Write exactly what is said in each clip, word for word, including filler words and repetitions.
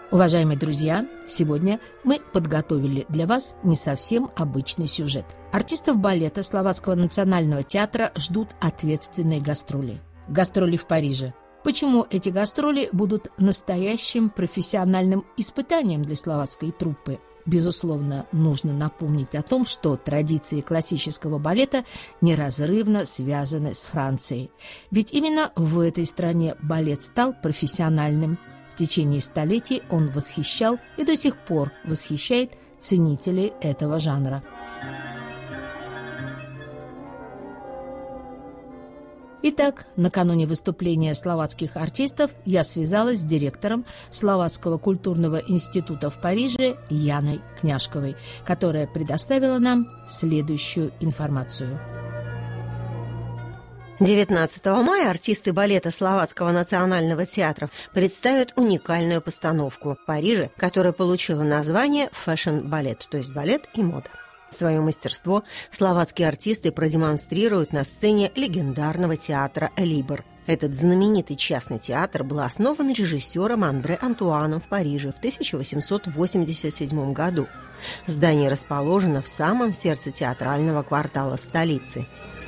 Уважаемые друзья, сегодня мы подготовили для вас не совсем обычный сюжет. Артистов балета Словацкого национального театра ждут ответственные гастроли. Гастроли в Париже. Почему эти гастроли будут настоящим профессиональным испытанием для словацкой труппы? Безусловно, нужно напомнить о том, что традиции классического балета неразрывно связаны с Францией. Ведь именно в этой стране балет стал профессиональным. В течение столетий он восхищал и до сих пор восхищает ценителей этого жанра. Итак, накануне выступления словацких артистов я связалась с директором Словацкого культурного института в Париже Яной Княжковой, которая предоставила нам следующую информацию. девятнадцатого мая артисты балета Словацкого национального театра представят уникальную постановку в Париже, которая получила название «Фэшн-балет», то есть балет и мода. Свое мастерство словацкие артисты продемонстрируют на сцене легендарного театра «Либер». Этот знаменитый частный театр был основан режиссером Андре Антуаном в Париже в тысяча восемьсот восемьдесят седьмом году. Здание расположено в самом сердце театрального квартала столицы.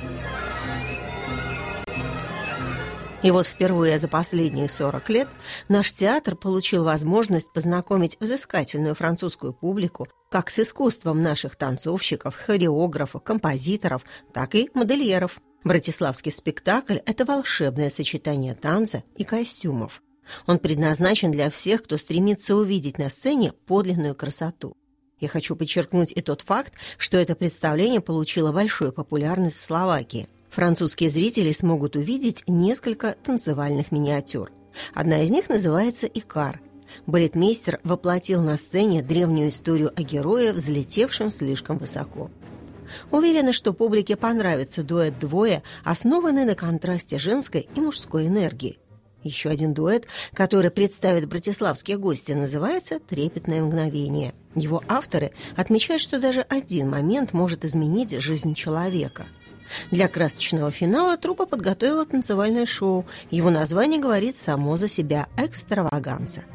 И вот впервые за последние сорок лет наш театр получил возможность познакомить взыскательную французскую публику как с искусством наших танцовщиков, хореографов, композиторов, так и модельеров. Братиславский спектакль – это волшебное сочетание танца и костюмов. Он предназначен для всех, кто стремится увидеть на сцене подлинную красоту. Я хочу подчеркнуть и тот факт, что это представление получило большую популярность в Словакии. Французские зрители смогут увидеть несколько танцевальных миниатюр. Одна из них называется «Икар». Балетмейстер воплотил на сцене древнюю историю о герое, взлетевшем слишком высоко. Уверена, что публике понравится дуэт «Двое», основанный на контрасте женской и мужской энергии. Еще один дуэт, который представят братиславские гости, называется «Трепетное мгновение». Его авторы отмечают, что даже один момент может изменить жизнь человека. Для красочного финала труппа подготовила танцевальное шоу. Его название говорит само за себя – «Экстраваганца».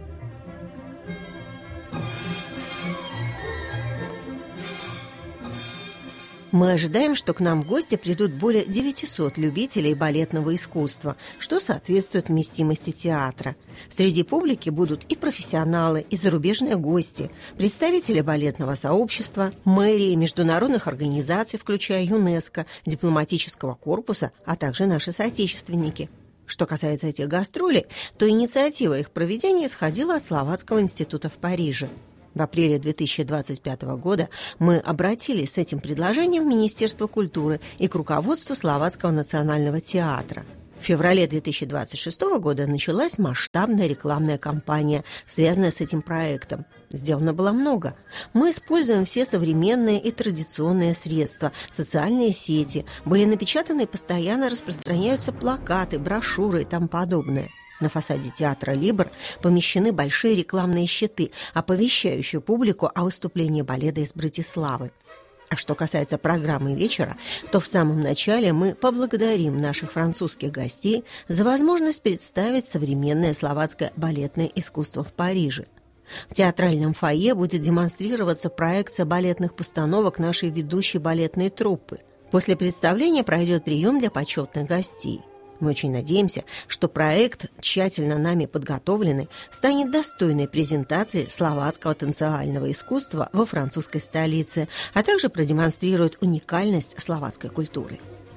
Мы ожидаем, что к нам в гости придут более девятисот любителей балетного искусства, что соответствует вместимости театра. Среди публики будут и профессионалы, и зарубежные гости, представители балетного сообщества, мэрии, международных организаций, включая ЮНЕСКО, дипломатического корпуса, а также наши соотечественники. Что касается этих гастролей, то инициатива их проведения исходила от Словацкого института в Париже. В апреле две тысячи двадцать пятого года мы обратились с этим предложением в Министерство культуры и к руководству Словацкого национального театра. В феврале две тысячи двадцать шестого года началась масштабная рекламная кампания, связанная с этим проектом. Сделано было много. Мы используем все современные и традиционные средства, социальные сети. Были напечатаны и постоянно распространяются плакаты, брошюры и тому подобное. На фасаде театра «Либер» помещены большие рекламные щиты, оповещающие публику о выступлении балета из Братиславы. А что касается программы вечера, то в самом начале мы поблагодарим наших французских гостей за возможность представить современное словацкое балетное искусство в Париже. В театральном фойе будет демонстрироваться проекция балетных постановок нашей ведущей балетной труппы. После представления пройдет прием для почетных гостей. Мы очень надеемся, что проект, тщательно нами подготовленный, станет достойной презентацией словацкого танцевального искусства во французской столице, а также продемонстрирует уникальность словацкой культуры.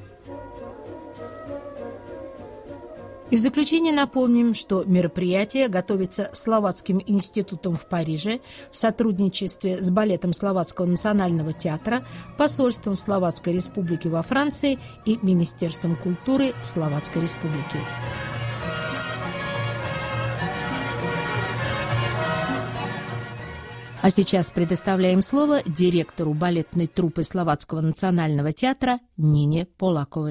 И в заключение напомним, что мероприятие готовится Словацким институтом в Париже в сотрудничестве с балетом Словацкого национального театра, посольством Словацкой республики во Франции и Министерством культуры Словацкой республики. А сейчас предоставляем слово директору балетной труппы Словацкого национального театра Нине Полаковой.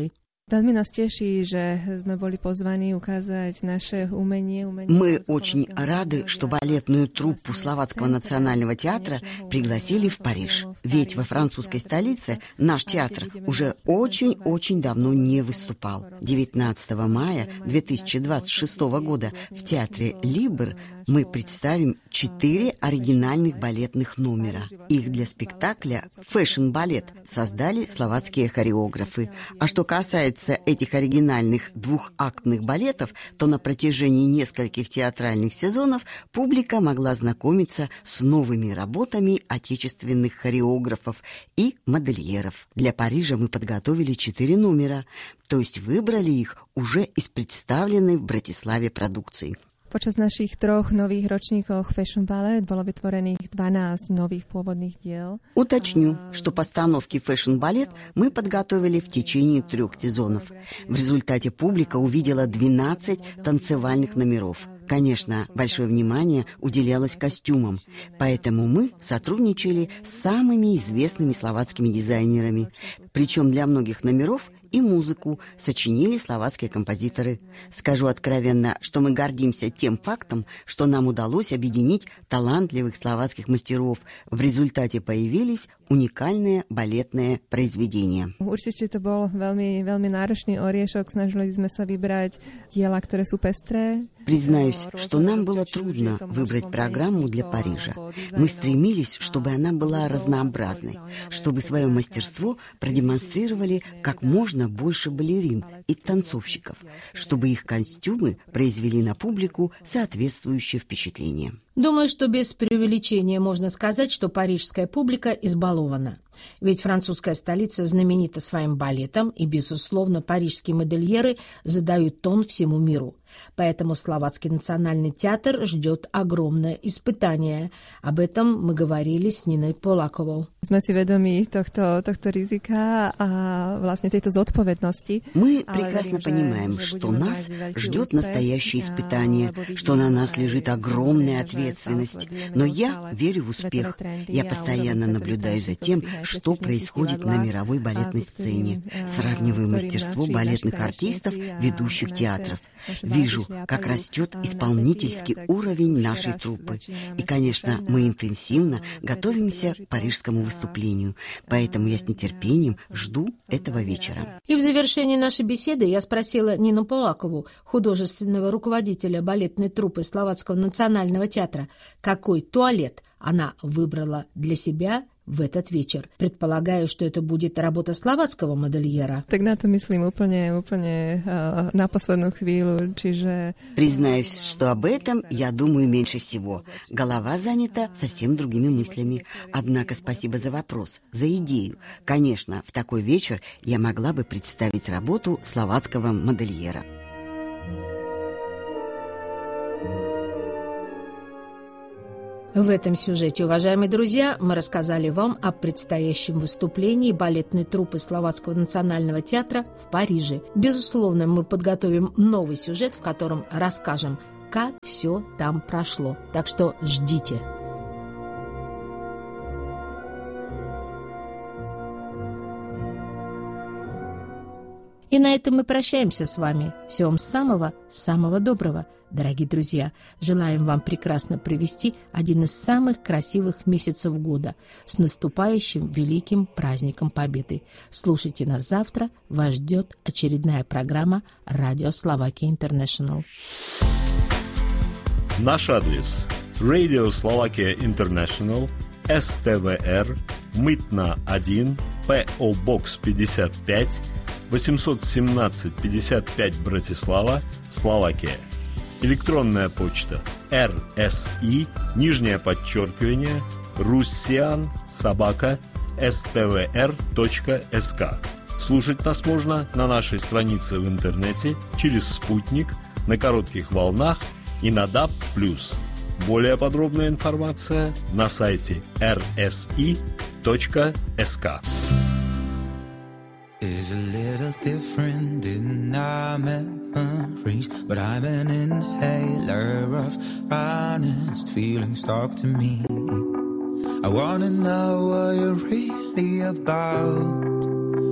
Veľmi nás teší, že sme boli pozvaní ukázať naše умение. Мы очень рады, что балетную труппу Словацкого национального театра пригласили в Париж. Ведь во французской столице наш театр уже очень-очень давно не выступал. девятнадцатого мая две тысячи двадцать шестого года в театре «Либер» мы представим четыре оригинальных балетных номера. Их для спектакля «Фэшн-балет» создали словацкие хореографы. А что касается этих оригинальных двухактных балетов, то на протяжении нескольких театральных сезонов публика могла знакомиться с новыми работами отечественных хореографов и модельеров. Для Парижа мы подготовили четыре номера, то есть выбрали их уже из представленной в Братиславе продукции. Počas našich troch nových ročníkov Fashion Ballet bolo vytvorených dvanásť новых pôvodných diel. Уточню, что постановки Fashion Ballet мы подготовили в течение трех сезонов. В результате публика увидела двенадцать танцевальных номеров. Конечно, большое внимание уделялось костюмам, поэтому мы сотрудничали с самыми известными словацкими дизайнерами. Причем для многих номеров и музыку сочинили словацкие композиторы. Скажу откровенно, что мы гордимся тем фактом, что нам удалось объединить талантливых словацких мастеров. В результате появились уникальные балетные произведения. Určite to bol veľmi, veľmi náročný oriešok. Snažili sme sa vybrať diela, ktoré sú pestré. Признаюсь, что нам было трудно выбрать программу для Парижа. Мы стремились, чтобы она была разнообразной, чтобы свое мастерство продемонстрировали как можно больше балерин и танцовщиков, чтобы их костюмы произвели на публику соответствующее впечатление. Думаю, что без преувеличения можно сказать, что парижская публика избалована. Ведь французская столица знаменита своим балетом, и, безусловно, парижские модельеры задают тон всему миру. Поэтому Словацкий национальный театр ждет огромное испытание. Об этом мы говорили с Ниной Полаковou. Sme si vedomi tohto, tohto rizika a vlastne tejto zodpovednosti. Мы прекрасно понимаем, что нас ждет настоящее испытание, что на нас лежит огромная ответственность. Но я верю в успех. Я постоянно наблюдаю за тем, что происходит на мировой балетной сцене. Сравниваю мастерство балетных артистов ведущих театров. Вижу, как растет исполнительский уровень нашей труппы. И, конечно, мы интенсивно готовимся к парижскому выступлению. Поэтому я с нетерпением жду этого вечера. И в завершении нашей беседы я спросила Нину Полакову, художественного руководителя балетной труппы Словацкого национального театра, какой туалет она выбрала для себя в этот вечер. Предполагаю, что это будет работа словацкого модельера. Так на to myslím úplne, úplne uh, na poslednú chvíľu, čiže... Признаюсь, что об этом я думаю меньше всего. Голова занята совсем другими мыслями. Однако спасибо за вопрос, за идею. Конечно, в такой вечер я могла бы представить работу словацкого модельера. В этом сюжете, уважаемые друзья, мы рассказали вам о предстоящем выступлении балетной труппы Словацкого национального театра в Париже. Безусловно, мы подготовим новый сюжет, в котором расскажем, как все там прошло. Так что ждите. И на этом мы прощаемся с вами. Всего вам самого-самого доброго. Дорогие друзья, желаем вам прекрасно провести один из самых красивых месяцев года с наступающим великим праздником Победы. Слушайте нас завтра. Вас ждет очередная программа «Радио Словакия Интернешнл». Наш адрес – Radio Slovakia International, эс тэ вэ эр, Мытна один, пэ о Box пятьдесят пять, восемьсот семнадцать пятьдесят пять Братислава, Словакия. Электронная почта эр эс и, нижнее подчеркивание, руссиан, собака, эс тэ вэ эр точка эс ка. Слушать нас можно на нашей странице в интернете, через спутник, на коротких волнах и на даб плюс. Более подробная информация на сайте эр эс и точка эс ка. Is a little different in our memories, but I'm an inhaler of honest feelings. Talk to me. I wanna know what you're really about.